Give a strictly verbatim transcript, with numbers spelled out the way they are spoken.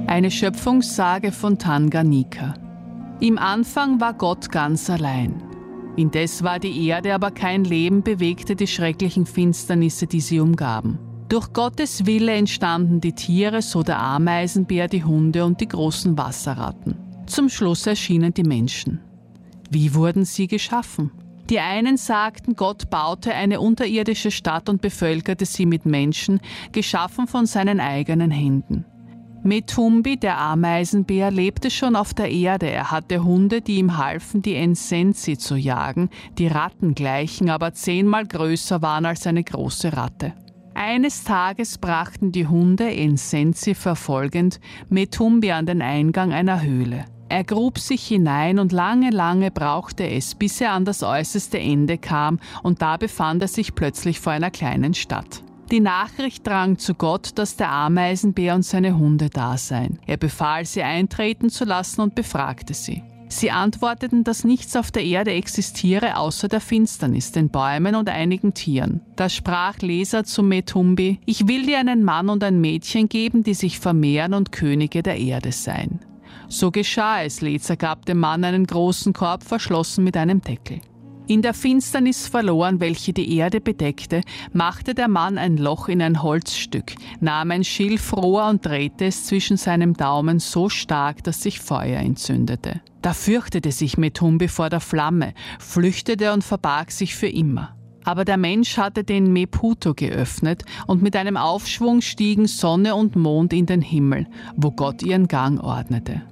Eine Schöpfungssage von Tanganika. Im Anfang war Gott ganz allein. Indes war die Erde, aber kein Leben bewegte die schrecklichen Finsternisse, die sie umgaben. Durch Gottes Wille entstanden die Tiere, so der Ameisenbär, die Hunde und die großen Wasserratten. Zum Schluss erschienen die Menschen. Wie wurden sie geschaffen? Die einen sagten, Gott baute eine unterirdische Stadt und bevölkerte sie mit Menschen, geschaffen von seinen eigenen Händen. Metumbi, der Ameisenbär, lebte schon auf der Erde. Er hatte Hunde, die ihm halfen, die Ensensi zu jagen, die Ratten gleichen, aber zehnmal größer waren als eine große Ratte. Eines Tages brachten die Hunde, Ensensi verfolgend, Metumbi an den Eingang einer Höhle. Er grub sich hinein und lange, lange brauchte es, bis er an das äußerste Ende kam, und da befand er sich plötzlich vor einer kleinen Stadt. Die Nachricht drang zu Gott, dass der Ameisenbär und seine Hunde da seien. Er befahl, sie eintreten zu lassen und befragte sie. Sie antworteten, dass nichts auf der Erde existiere außer der Finsternis, den Bäumen und einigen Tieren. Da sprach Leser zu Metumbi: Ich will dir einen Mann und ein Mädchen geben, die sich vermehren und Könige der Erde seien. So geschah es. Lezer gab dem Mann einen großen Korb, verschlossen mit einem Deckel. In der Finsternis verloren, welche die Erde bedeckte, machte der Mann ein Loch in ein Holzstück, nahm ein Schilfrohr und drehte es zwischen seinem Daumen so stark, dass sich Feuer entzündete. Da fürchtete sich Metumbi vor der Flamme, flüchtete und verbarg sich für immer. Aber der Mensch hatte den Meputo geöffnet, und mit einem Aufschwung stiegen Sonne und Mond in den Himmel, wo Gott ihren Gang ordnete.